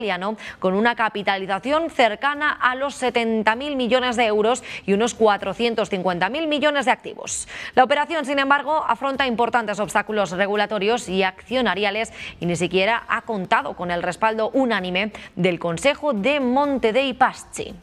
con una capitalización cercana a los 70.000 millones de euros y unos 450.000 millones de activos. La operación, sin embargo, afronta importantes obstáculos regulatorios y accionariales y ni siquiera ha contado con el respaldo unánime del Consejo de Monte dei Paschi.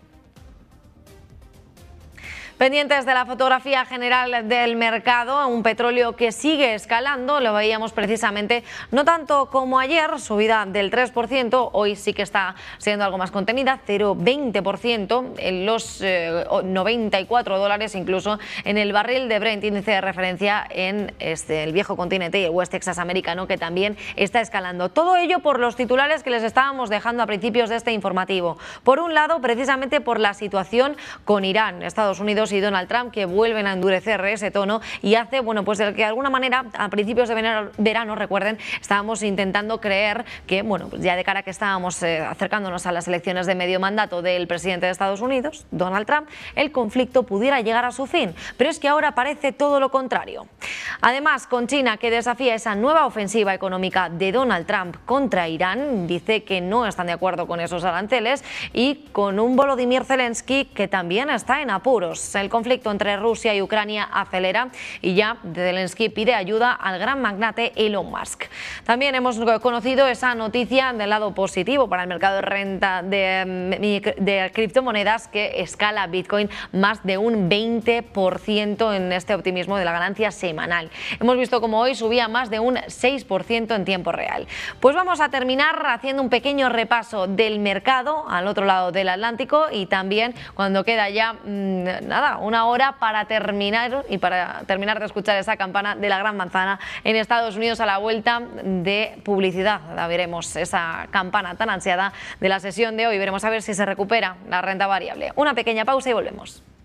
Pendientes de la fotografía general del mercado, un petróleo que sigue escalando, lo veíamos precisamente no tanto como ayer, subida del 3%, hoy sí que está siendo algo más contenida, 0,20% en los $94 incluso en el barril de Brent, índice de referencia en el viejo continente y el West Texas americano, que también está escalando. Todo ello por los titulares que les estábamos dejando a principios de este informativo. Por un lado, precisamente por la situación con Irán, Estados Unidos y Donald Trump, que vuelven a endurecer ese tono y hace, pues el que de alguna manera a principios de verano, recuerden, estábamos intentando creer que, pues ya de cara a que estábamos acercándonos a las elecciones de medio mandato del presidente de Estados Unidos, Donald Trump, el conflicto pudiera llegar a su fin, pero es que ahora parece todo lo contrario. Además, con China, que desafía esa nueva ofensiva económica de Donald Trump contra Irán, dice que no están de acuerdo con esos aranceles, y con un Volodymyr Zelensky que también está en apuros. El conflicto entre Rusia y Ucrania acelera y ya Zelensky pide ayuda al gran magnate Elon Musk. También hemos conocido esa noticia del lado positivo para el mercado de renta de criptomonedas, que escala Bitcoin más de un 20% en este optimismo de la ganancia semanal. Hemos visto como hoy subía más de un 6% en tiempo real. Pues vamos a terminar haciendo un pequeño repaso del mercado al otro lado del Atlántico, y también cuando queda ya una hora para terminar de escuchar esa campana de la Gran Manzana en Estados Unidos a la vuelta de publicidad. La veremos, esa campana tan ansiada de la sesión de hoy. Veremos a ver si se recupera la renta variable. Una pequeña pausa y volvemos.